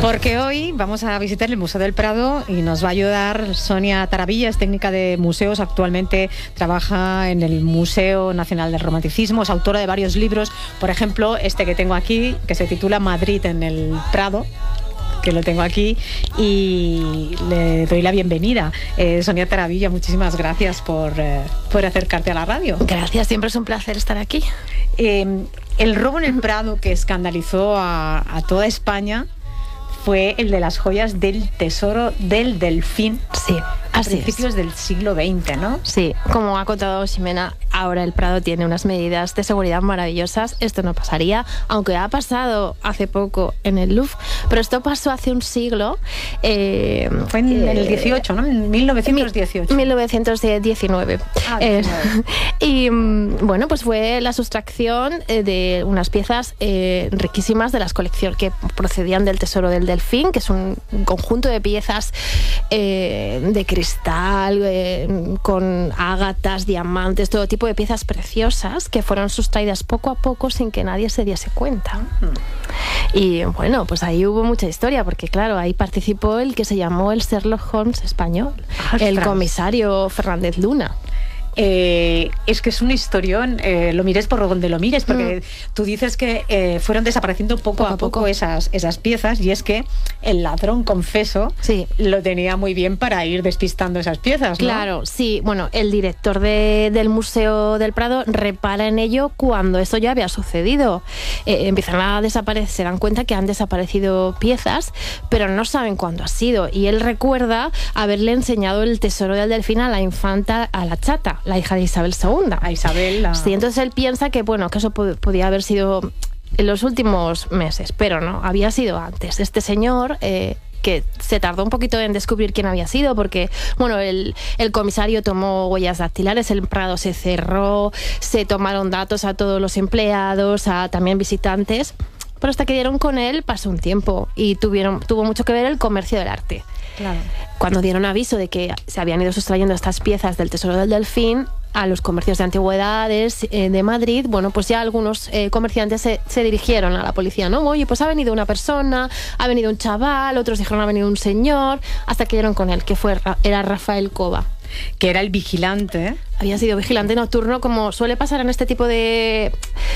Porque hoy vamos a visitar el Museo del Prado y nos va a ayudar Sonia Taravilla, es técnica de museos, actualmente trabaja en el Museo Nacional del Romanticismo, es autora de varios libros, por ejemplo, este que tengo aquí, que se titula Madrid en el Prado, que lo tengo aquí, y le doy la bienvenida. Sonia Taravilla, muchísimas gracias por acercarte a la radio. Gracias, siempre es un placer estar aquí. El robo en el Prado que escandalizó a toda España fue el de las joyas del Tesoro del Delfín. Sí, a principios del siglo XX, ¿no? Sí, como ha contado Ximena, ahora el Prado tiene unas medidas de seguridad maravillosas. Esto no pasaría, aunque ha pasado hace poco en el Louvre, pero esto pasó hace un siglo. Fue en el 18, ¿no? En 1918. 1919. Y bueno, pues fue la sustracción de unas piezas riquísimas de las colecciones que procedían del Tesoro del Delfín, que es un conjunto de piezas de cristal, con ágatas, diamantes, todo tipo de piezas preciosas que fueron sustraídas poco a poco sin que nadie se diese cuenta. Y bueno, pues ahí hubo mucha historia, porque claro, ahí participó el que se llamó el Sherlock Holmes español, el comisario Fernández Luna. Es que es un historión, lo mires por donde lo mires, porque tú dices que fueron desapareciendo poco a poco esas piezas, y es que el ladrón, confeso, lo tenía muy bien para ir despistando esas piezas, ¿no? Claro, sí. Bueno, el director del Museo del Prado repara en ello cuando eso ya había sucedido. Empiezan a desaparecer, se dan cuenta que han desaparecido piezas, pero no saben cuándo ha sido, y él recuerda haberle enseñado el Tesoro del Delfín a la infanta, a la chata, la hija de Isabel II. A Isabel. Sí, entonces él piensa que, bueno, que eso podía haber sido en los últimos meses, pero no, había sido antes. Este señor, que se tardó un poquito en descubrir quién había sido, porque, bueno, el comisario tomó huellas dactilares, el Prado se cerró, se tomaron datos a todos los empleados, a también visitantes, pero hasta que dieron con él pasó un tiempo y tuvo mucho que ver el comercio del arte. Claro. Cuando dieron aviso de que se habían ido sustrayendo estas piezas del Tesoro del Delfín a los comercios de antigüedades de Madrid, bueno, pues ya algunos comerciantes se dirigieron a la policía, ¿no? Oye, pues ha venido una persona, ha venido un chaval, otros dijeron ha venido un señor, hasta que dieron con él, que era Rafael Cova. Que era el vigilante. Había sido vigilante nocturno, como suele pasar en este tipo de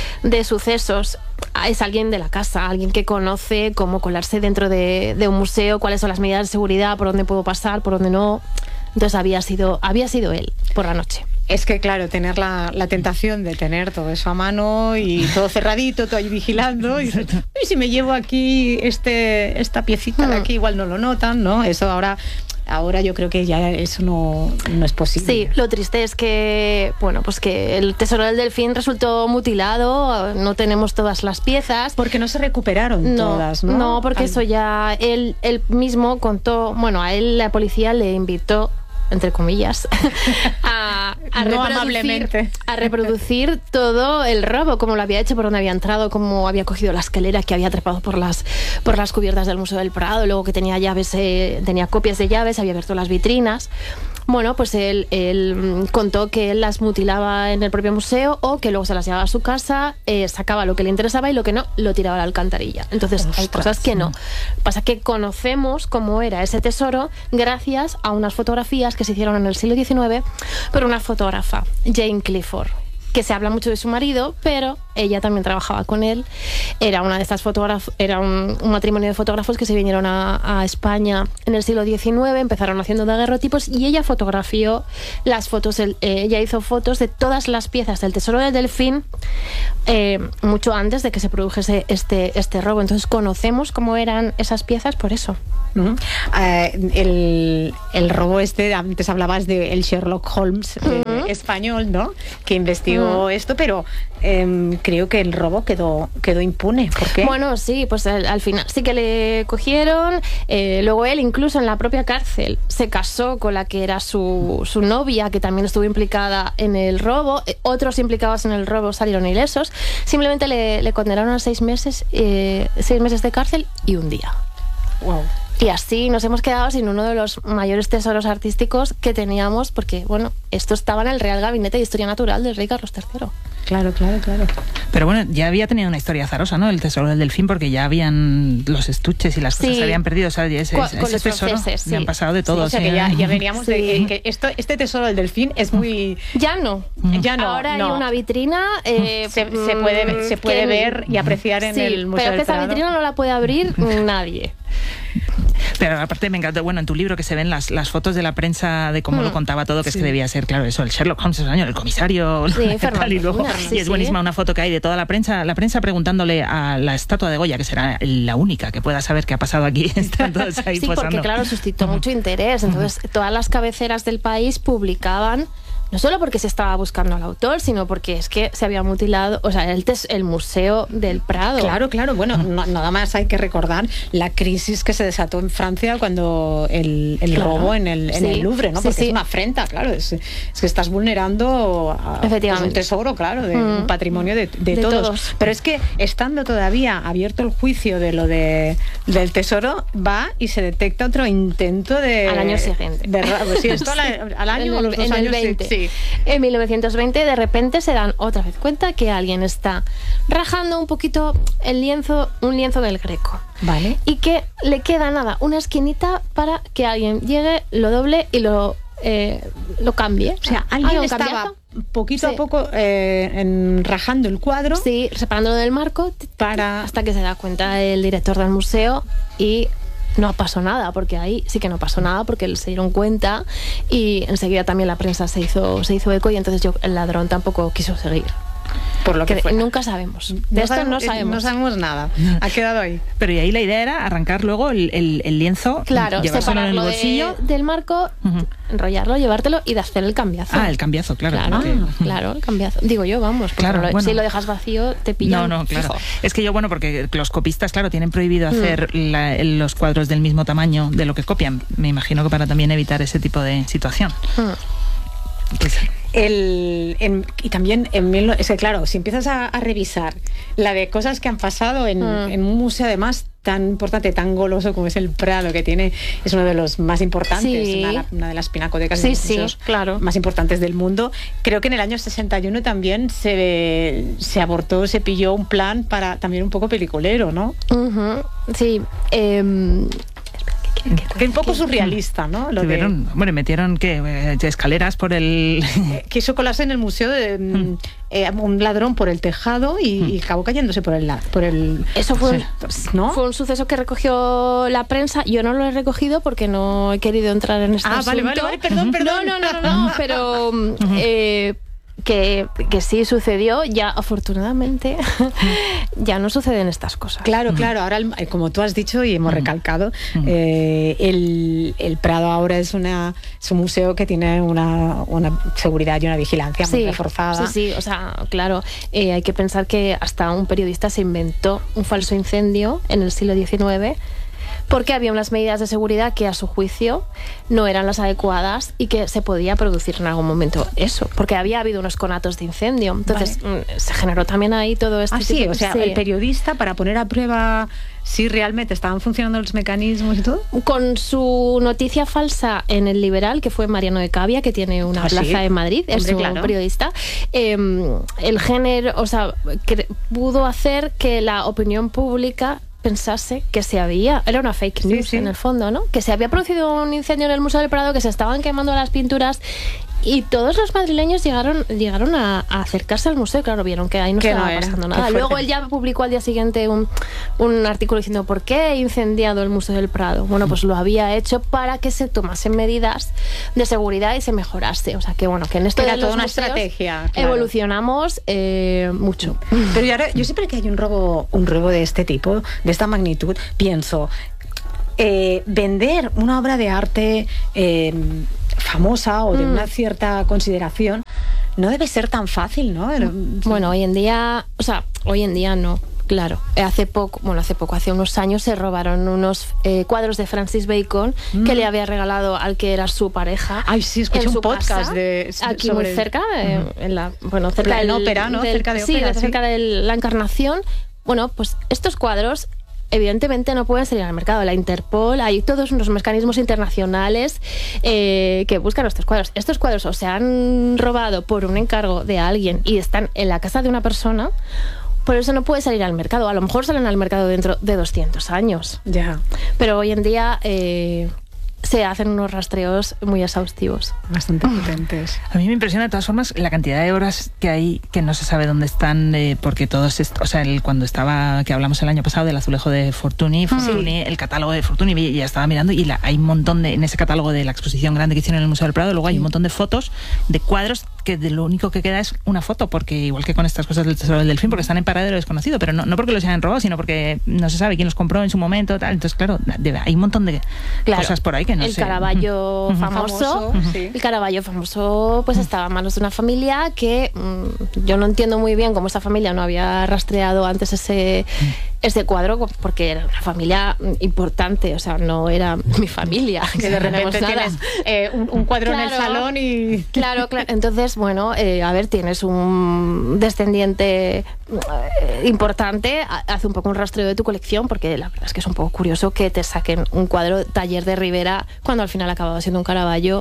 sucesos. Es alguien de la casa, alguien que conoce cómo colarse dentro de un museo, cuáles son las medidas de seguridad, por dónde puedo pasar, por dónde no. Entonces había sido él por la noche. Es que, claro, tener la tentación de tener todo eso a mano y todo cerradito, todo ahí vigilando, y si me llevo aquí esta piecita de aquí, igual no lo notan, ¿no? Eso ahora yo creo que ya eso no es posible. Sí, lo triste es que, bueno, pues que el Tesoro del Delfín resultó mutilado, no tenemos todas las piezas. Porque no se recuperaron todas, ¿no? No, porque eso ya él mismo contó, bueno, a él la policía le invitó, entre comillas, a reproducir todo el robo, como lo había hecho, por dónde había entrado, cómo había cogido la escalera, que había trepado por las cubiertas del Museo del Prado, luego que tenía llaves, tenía copias de llaves, había abierto las vitrinas. Bueno, pues él contó que él las mutilaba en el propio museo, o que luego se las llevaba a su casa, sacaba lo que le interesaba y lo que no, lo tiraba a la alcantarilla. Entonces, hay cosas que no. Pasa que conocemos cómo era ese tesoro gracias a unas fotografías que se hicieron en el siglo XIX por una fotógrafa, Jane Clifford, que se habla mucho de su marido, pero ella también trabajaba con él. Era una de estas fotógrafas, era un matrimonio de fotógrafos que se vinieron a España en el siglo XIX, empezaron haciendo daguerrotipos y ella fotografió las fotos, ella hizo fotos de todas las piezas del Tesoro del Delfín mucho antes de que se produjese este robo. Entonces conocemos cómo eran esas piezas por eso. El robo antes hablabas del Sherlock Holmes español, ¿no? Que investigó esto, pero creo que el robo quedó impune. ¿Por qué? Bueno, sí, pues al final sí que le cogieron. Luego él, incluso en la propia cárcel, se casó con la que era su novia, que también estuvo implicada en el robo. Otros implicados en el robo salieron ilesos. Simplemente le condenaron a 6 meses de cárcel y un día. Wow. Y así nos hemos quedado sin uno de los mayores tesoros artísticos que teníamos, porque, bueno, esto estaba en el Real Gabinete de Historia Natural del rey Carlos III. Claro. Pero bueno, ya había tenido una historia azarosa, ¿no? El tesoro del delfín, porque ya habían los estuches y las cosas se habían perdido. O sea, ese los tesoro franceses, me han pasado de todo. O sea, que ya veníamos de que este tesoro del delfín es muy... Ya no. Ahora hay una vitrina... se puede ver y apreciar en el Museo del Prado. Pero que esa vitrina no la puede abrir nadie. Pero aparte me encantó, bueno, en tu libro que se ven las fotos de la prensa de cómo lo contaba todo, que es que debía ser, claro, eso, el Sherlock Holmes, el comisario, tal, y luego, y es buenísima una foto que hay de toda la prensa preguntándole a la estatua de Goya, que será la única que pueda saber qué ha pasado aquí, están todos ahí posando. Porque claro, suscitó mucho interés, entonces todas las cabeceras del país publicaban, no solo porque se estaba buscando al autor, sino porque es que se había mutilado, o sea, el Museo del Prado. Claro. Bueno, nada más hay que recordar la crisis que se desató en Francia cuando el robo en el Louvre, ¿no? Porque es una afrenta, claro. Es que estás vulnerando un tesoro, claro, de un patrimonio de todos. Pero es que estando todavía abierto el juicio de lo del tesoro, va y se detecta otro intento de... Al año siguiente. Esto al año o los 2 años. En el 20. En 1920 de repente se dan otra vez cuenta que alguien está rajando un poquito un lienzo del Greco. Vale. Y que le queda una esquinita para que alguien llegue, lo doble y lo cambie. O sea, alguien estaba poquito a poco rajando el cuadro. Sí, separándolo del marco hasta que se da cuenta el director del museo y... No pasó nada, porque ahí sí que no pasó nada, porque se dieron cuenta y enseguida también la prensa se hizo eco y entonces el ladrón tampoco quiso seguir. Por lo que nunca sabemos. De esto no sabemos. No sabemos nada. Ha quedado ahí. Pero y ahí la idea era arrancar luego el lienzo, llevárselo en el bolsillo. Del marco, enrollarlo, llevártelo y de hacer el cambiazo. El cambiazo, claro. Claro, el cambiazo. Digo yo, vamos. Claro, si lo dejas vacío, te pillan. No, claro. Fijo. Es que porque los copistas, claro, tienen prohibido hacer los cuadros del mismo tamaño de lo que copian. Me imagino que para también evitar ese tipo de situación. Y también es que claro, si empiezas a revisar la de cosas que han pasado en un museo además tan importante, tan goloso como es el Prado, que es uno de los más importantes, una de las pinacotecas de museos más importantes del mundo. Creo que en el año 61 también se abortó, se pilló un plan para también un poco peliculero, ¿no? Sí. Que un poco surrealista, ¿no? Metieron escaleras por el... Quiso colarse en el museo un ladrón por el tejado y acabó cayéndose por el... Eso fue un suceso que recogió la prensa. Yo no lo he recogido porque no he querido entrar en este asunto. Vale, perdón. No, pero... Que sí sucedió, ya afortunadamente ya no suceden estas cosas. Claro, ahora como tú has dicho y hemos recalcado, el Prado ahora es un museo que tiene una seguridad y una vigilancia muy reforzada. Sí, o sea, claro, hay que pensar que hasta un periodista se inventó un falso incendio en el siglo XIX porque había unas medidas de seguridad que a su juicio no eran las adecuadas y que se podía producir en algún momento eso, porque había habido unos conatos de incendio. Entonces se generó también ahí todo esto. El periodista, para poner a prueba si realmente estaban funcionando los mecanismos y todo. Con su noticia falsa en El Liberal, que fue Mariano de Cavia, que tiene una plaza en Madrid, es un periodista, el género, pudo hacer que la opinión pública pensase que era una fake news en el fondo, ¿no? Que se había producido un incendio en el Museo del Prado, que se estaban quemando las pinturas y todos los madrileños llegaron a acercarse al museo. Claro, vieron que ahí no estaba pasando nada. Luego él ya publicó al día siguiente un artículo diciendo ¿por qué he incendiado el Museo del Prado? Bueno, pues lo había hecho para que se tomasen medidas de seguridad y se mejorase. O sea, que que en esto era toda una estrategia. Evolucionamos mucho. Pero yo siempre que hay un robo de este tipo, de esta magnitud, pienso... vender una obra de arte famosa o de una cierta consideración no debe ser tan fácil, ¿no? Bueno, hoy en día no. Claro, hace unos años se robaron unos cuadros de Francis Bacon que le había regalado al que era su pareja. Ay, sí, escuché un podcast aquí muy cerca, cerca del ópera, ¿no? Cerca de la Encarnación. Bueno, pues estos cuadros evidentemente no pueden salir al mercado. La Interpol, hay todos unos mecanismos internacionales que buscan estos cuadros. Estos cuadros o se han robado por un encargo de alguien y están en la casa de una persona, por eso no puede salir al mercado. A lo mejor salen al mercado dentro de 200 años. Ya. Pero hoy en día se hacen unos rastreos muy exhaustivos. Bastante potentes. A mí me impresiona de todas formas la cantidad de obras que hay que no se sabe dónde están, porque todos, o sea, cuando estaba, que hablamos el año pasado del azulejo de Fortuny, el catálogo de Fortuny, ya estaba mirando y hay un montón en ese catálogo de la exposición grande que hicieron en el Museo del Prado, luego hay un montón de fotos de cuadros que de lo único que queda es una foto, porque igual que con estas cosas del Tesoro del Delfín, porque están en paradero desconocido, pero no porque los hayan robado, sino porque no se sabe quién los compró en su momento, tal. Entonces, claro, hay un montón de cosas por ahí que no sé. El Caravaggio famoso, el Caravaggio famoso, pues estaba a manos de una familia que yo no entiendo muy bien cómo esa familia no había rastreado antes ese cuadro, porque era una familia importante, o sea, no era mi familia. Que de repente tienes un cuadro en el salón y... Claro. Entonces, bueno, a ver, tienes un descendiente importante, hace un poco un rastreo de tu colección, porque la verdad es que es un poco curioso que te saquen un cuadro Taller de Rivera cuando al final acababa siendo un Caravaggio.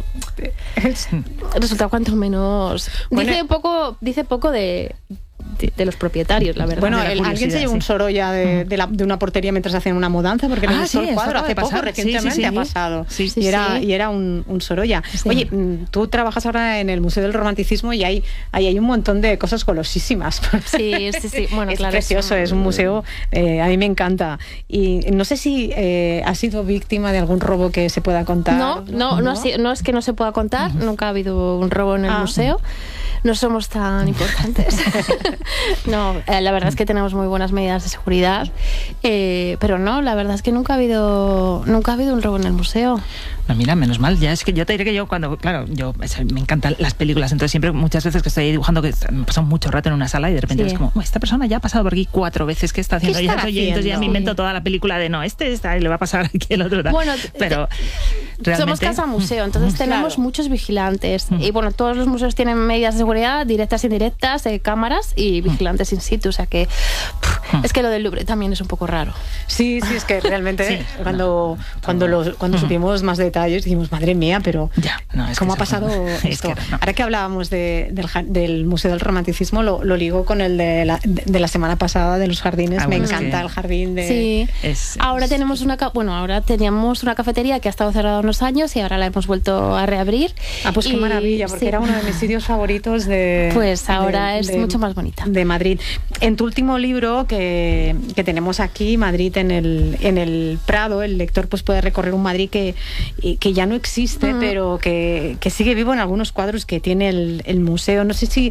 Resulta cuanto menos... Bueno, dice poco de los propietarios, la verdad. Bueno, alguien se llevó un Sorolla de una portería mientras hacían una mudanza, porque le gustó el cuadro hace poco, recientemente ha pasado. Y era un Sorolla. Sí. Oye, tú trabajas ahora en el Museo del Romanticismo y hay un montón de cosas golosísimas. Sí. Bueno, es claro, precioso, es un museo, a mí me encanta. Y no sé si has sido víctima de algún robo que se pueda contar. No es que no se pueda contar, nunca ha habido un robo en el museo. No somos tan importantes. No, la verdad es que tenemos muy buenas medidas de seguridad, pero no, la verdad es que nunca ha habido un robo en el museo. No, mira, menos mal. Ya es que yo te diré que yo me encantan las películas, entonces siempre muchas veces que estoy dibujando, que me paso mucho rato en una sala y de repente es como, esta persona ya ha pasado por aquí 4 veces, ¿qué está haciendo? Entonces ya me invento toda la película de está y le va a pasar aquí el otro. Bueno, pero realmente... somos casa museo, entonces tenemos muchos vigilantes y bueno, todos los museos tienen medidas de seguridad directas e indirectas, cámaras y vigilantes in situ, o sea que es que lo del Louvre también es un poco raro. Sí, es que realmente cuando supimos más detalles dijimos, madre mía, pero ¿cómo ha pasado esto? Ahora que hablábamos del Museo del Romanticismo, lo ligo con el de la semana pasada de los jardines. Me encanta el jardín de... Sí. Ahora teníamos una cafetería que ha estado cerrada unos años y ahora la hemos vuelto a reabrir. Pues qué maravilla, porque era uno de mis sitios favoritos de... Pues ahora es mucho más bonita. De Madrid. En tu último libro que tenemos aquí, Madrid en el Prado, el lector pues puede recorrer un Madrid que ya no existe, pero que sigue vivo en algunos cuadros que tiene el museo. No sé si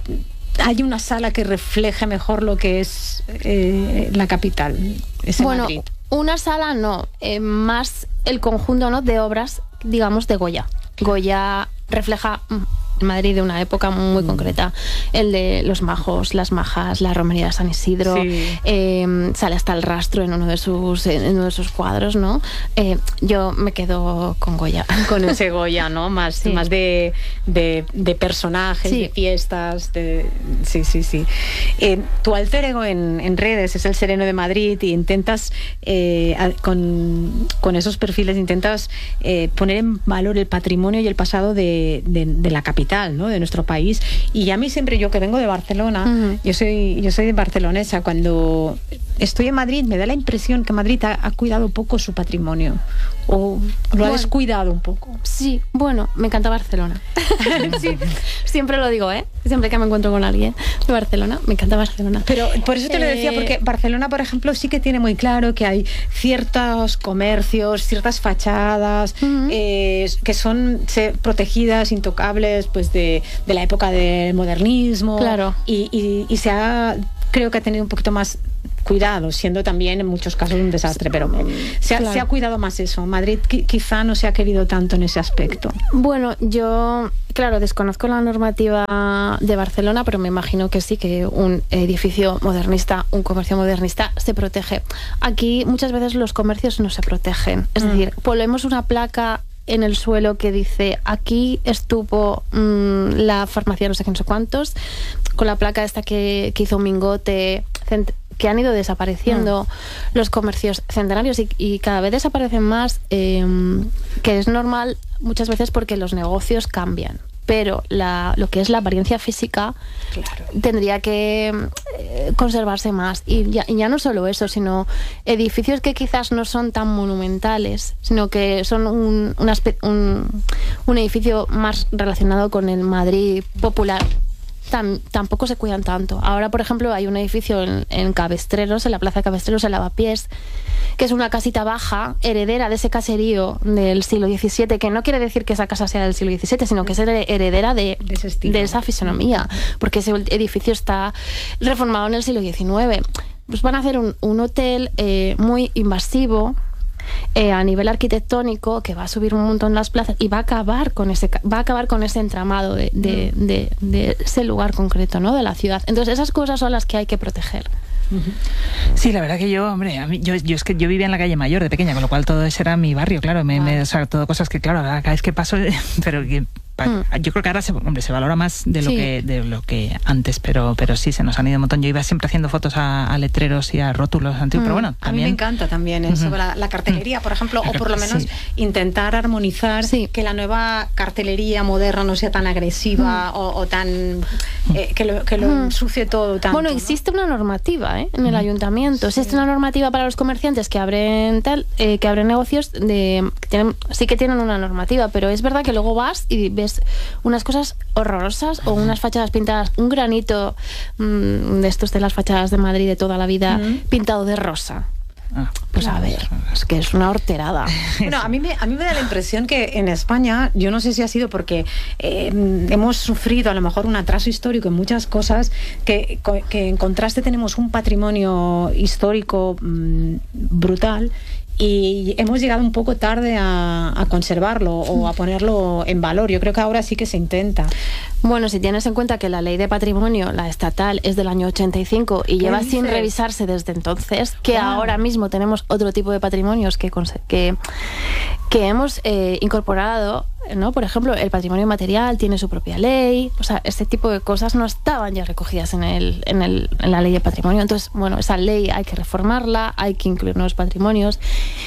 hay una sala que refleje mejor lo que es la capital. Madrid. Una sala no, más el conjunto, ¿no?, de obras, digamos, de Goya. Goya refleja Madrid de una época muy concreta, el de los majos, las majas, la romería de San Isidro, sale hasta el rastro en uno de sus cuadros, ¿no? Yo me quedo con Goya. Con ese Goya, ¿no? Más de personajes, de fiestas, sí. Tu alter ego en redes es el Sereno de Madrid y intentas, con esos perfiles, intentas poner en valor el patrimonio y el pasado de la capital, ¿no?, de nuestro país. Y a mí siempre, yo que vengo de Barcelona, yo soy barcelonesa, cuando estoy en Madrid me da la impresión que Madrid ha cuidado poco su patrimonio, o lo ha descuidado un poco. Sí, bueno, me encanta Barcelona. Sí, siempre lo digo, siempre que me encuentro con alguien de Barcelona, me encanta Barcelona. Pero por eso te lo decía, porque Barcelona, por ejemplo, sí que tiene muy claro que hay ciertos comercios, ciertas fachadas que son protegidas, intocables, pues de la época del modernismo. Claro. Y creo que ha tenido un poquito más cuidado, siendo también en muchos casos un desastre, pero se ha cuidado más eso. Madrid quizá no se ha querido tanto en ese aspecto. Bueno, yo, claro, desconozco la normativa de Barcelona, pero me imagino que sí, que un edificio modernista, un comercio modernista se protege. Aquí muchas veces los comercios no se protegen. Es decir, ponemos una placa en el suelo que dice aquí estuvo la farmacia no sé qué, no sé cuántos, con la placa esta que hizo un Mingote que han ido desapareciendo los comercios centenarios y cada vez desaparecen más, que es normal muchas veces porque los negocios cambian. Pero lo que es la apariencia física tendría que conservarse más. Y ya no solo eso, sino edificios que quizás no son tan monumentales, sino que son un edificio más relacionado con el Madrid popular. Tampoco se cuidan tanto. Ahora, por ejemplo, hay un edificio en Cabestreros, en la Plaza de Cabestreros, en Lavapiés, que es una casita baja, heredera de ese caserío del siglo XVII, que no quiere decir que esa casa sea del siglo XVII, sino que es heredera de esa fisonomía, porque ese edificio está reformado en el siglo XIX. Pues van a hacer un hotel muy invasivo, a nivel arquitectónico, que va a subir un montón las plazas y va a acabar con ese entramado de ese lugar concreto, ¿no? De la ciudad. Entonces esas cosas son las que hay que proteger. Sí, la verdad que yo es que yo vivía en la calle Mayor de pequeña, con lo cual todo ese era mi barrio, claro, o sea, todo cosas que, claro, cada vez que paso, pero que yo creo que ahora se valora más de lo que antes, pero sí, se nos han ido un montón. Yo iba siempre haciendo fotos a letreros y a rótulos antiguos, pero bueno, también... A mí me encanta también eso, la cartelería, por ejemplo, o por lo menos intentar armonizar que la nueva cartelería moderna no sea tan agresiva o tan... que lo ensucie todo tanto. Bueno, existe una normativa en el ayuntamiento. Existe una normativa para los comerciantes que abren negocios, sí que tienen una normativa, pero es verdad que luego vas y ves unas cosas horrorosas o unas fachadas pintadas, un granito de estos de las fachadas de Madrid de toda la vida, pintado de rosa. Pues a ver, es que es una horterada. Bueno, a mí me da la impresión que en España, yo no sé si ha sido porque hemos sufrido a lo mejor un atraso histórico en muchas cosas, que en contraste tenemos un patrimonio histórico brutal, y hemos llegado un poco tarde a conservarlo o a ponerlo en valor. Yo creo que ahora sí que se intenta. Bueno, si tienes en cuenta que la ley de patrimonio, la estatal, es del año 85 y lleva sin revisarse desde entonces, que ahora mismo tenemos otro tipo de patrimonios que hemos incorporado, ¿no? Por ejemplo, el patrimonio material tiene su propia ley. O sea, este tipo de cosas no estaban ya recogidas en la ley de patrimonio. Entonces, bueno, esa ley hay que reformarla, hay que incluir nuevos patrimonios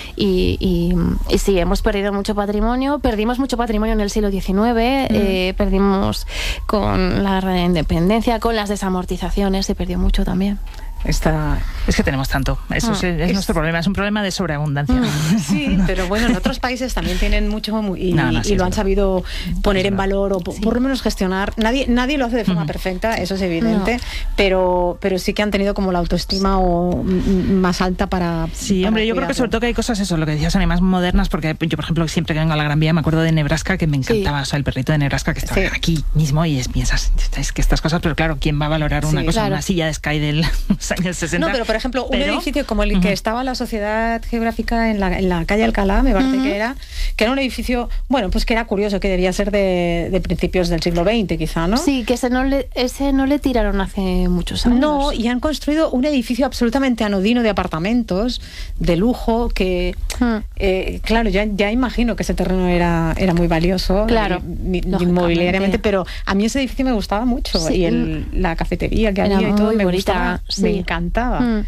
y sí, hemos perdido mucho patrimonio. Perdimos mucho patrimonio en el siglo XIX, perdimos con la guerra de independencia, con las desamortizaciones, se perdió mucho también. Es que tenemos tanto. Eso es nuestro problema. Es un problema de sobreabundancia. Sí, pero bueno, en otros países también tienen mucho y lo han sabido poner en valor o por lo menos gestionar. Nadie lo hace de forma perfecta, eso es evidente, pero sí que han tenido como la autoestima más alta para... Sí, hombre, yo creo que sobre todo que hay cosas, eso, lo que decías, más modernas, porque yo, por ejemplo, siempre que vengo a la Gran Vía me acuerdo de Nebraska, que me encantaba, o sea, el perrito de Nebraska que estaba aquí mismo y piensas, es que estas cosas, pero claro, ¿quién va a valorar una cosa, una silla de Sky del... años 60. No, pero por ejemplo, un edificio como el que estaba la Sociedad Geográfica en la calle Alcalá, me parece que era un edificio, bueno, pues que era curioso, que debía ser de principios del siglo XX, quizá, ¿no? Sí, que ese no le tiraron hace muchos años. No, y han construido un edificio absolutamente anodino de apartamentos, de lujo, que, claro, ya imagino que ese terreno era muy valioso, claro, inmobiliariamente, pero a mí ese edificio me gustaba mucho, y la cafetería que había y todo, me gustaba, me encantaba.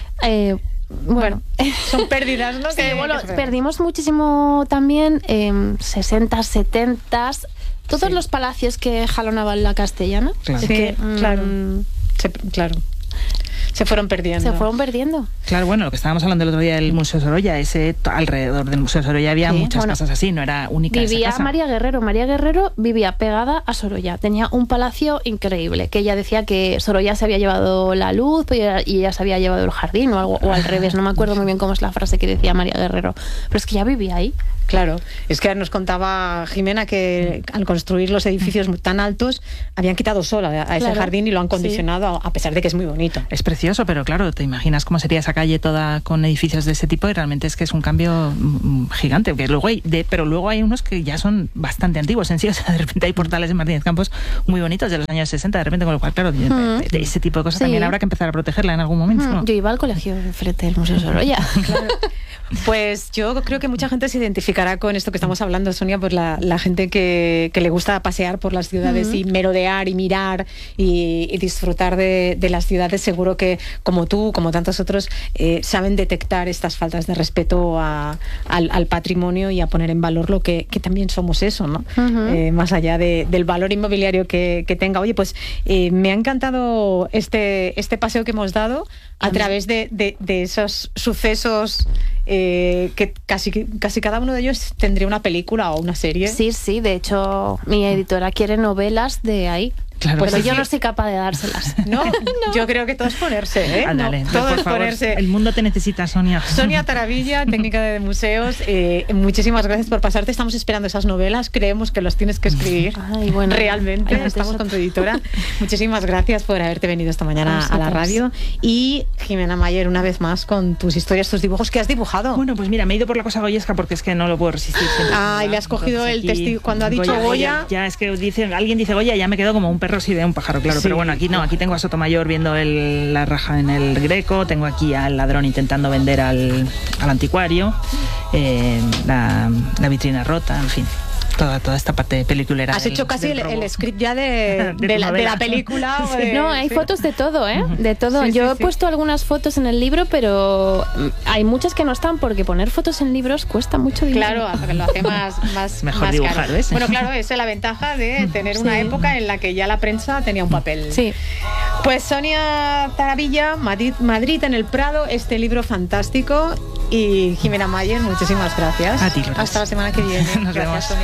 Bueno, son pérdidas, ¿no? Sí, bueno, perdimos muchísimo también 60, 70, todos los palacios que jalonaban la castellana. Claro. Claro. Se fueron perdiendo. Claro, bueno, lo que estábamos hablando el otro día del Museo Sorolla, alrededor del Museo Sorolla había muchas casas así, no era única vivía esa casa. María Guerrero vivía pegada a Sorolla, tenía un palacio increíble, que ella decía que Sorolla se había llevado la luz y ella se había llevado el jardín o al revés, no me acuerdo muy bien cómo es la frase que decía María Guerrero, pero es que ya vivía ahí. Claro, es que nos contaba Jimena que al construir los edificios tan altos habían quitado sol a ese jardín y lo han condicionado, a pesar de que es muy bonito. Es precioso, pero claro, te imaginas cómo sería esa calle toda con edificios de ese tipo y realmente es que es un cambio gigante, pero luego hay unos que ya son bastante antiguos en sí, o sea, de repente hay portales en Martínez Campos muy bonitos de los años 60, de repente, con lo cual, claro, de ese tipo de cosas también habrá que empezar a protegerla en algún momento, ¿no? Yo iba al colegio frente al Museo Sorolla. Claro. Pues yo creo que mucha gente se identificará con esto que estamos hablando, Sonia, pues la gente que le gusta pasear por las ciudades y merodear y mirar y disfrutar de las ciudades. Seguro que como tú, como tantos otros, saben detectar estas faltas de respeto al patrimonio y a poner en valor lo que también somos eso, ¿no? Más allá del valor inmobiliario que tenga. Oye, pues me ha encantado este paseo que hemos dado a través de esos sucesos que casi cada uno de ellos tendría una película o una serie. Sí, de hecho mi editora quiere novelas de ahí. Claro, pues yo no soy capaz de dárselas. No, yo creo que todo es ponerse, ¿eh? Ándale, todo es ponerse. El mundo te necesita, Sonia. Sonia Taravilla, técnica de museos, muchísimas gracias por pasarte. Estamos esperando esas novelas, creemos que las tienes que escribir. Ay, bueno, realmente, estamos con tu editora. Muchísimas gracias por haberte venido esta mañana a la radio. Y Jimena Mayer, una vez más, con tus historias, tus dibujos que has dibujado. Bueno, pues mira, me he ido por la cosa goyesca porque es que no lo puedo resistir. Y le has cogido el testigo cuando ha dicho Goya. Ya, es que alguien dice Goya, ya me quedo como un perro si ve un pájaro, claro. Sí. Pero bueno, aquí no, aquí tengo a Sotomayor viendo la raja en el Greco, tengo aquí al ladrón intentando vender al anticuario, la vitrina rota, en fin. Toda esta parte peliculera. Has hecho casi el script ya de la película. Sí. No, hay fotos de todo, ¿eh? De todo. Yo he puesto algunas fotos en el libro, pero hay muchas que no están porque poner fotos en libros cuesta mucho dinero. Claro, lo hace más mejor más dibujar, caro. ¿ves? Bueno, claro, esa es la ventaja de tener una época en la que ya la prensa tenía un papel. Sí. Pues Sonia Taravilla, Madrid en el Prado, este libro fantástico. Y Jimena Mayer, muchísimas gracias. A ti, Lourdes. Hasta la semana que viene. Nos vemos. Gracias, Sonia.